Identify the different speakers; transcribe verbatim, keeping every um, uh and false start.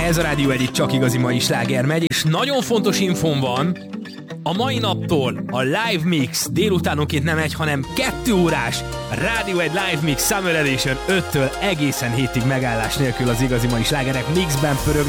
Speaker 1: Ez a Rádió egy csak igazi mai sláger megy, és nagyon fontos infóm van. A mai naptól a Live Mix délutánonként nem egy, hanem kettő órás Rádió egy Live Mix Summer Edition öttől egészen hétig megállás nélkül az igazi mai slágerek mixben pörögnek.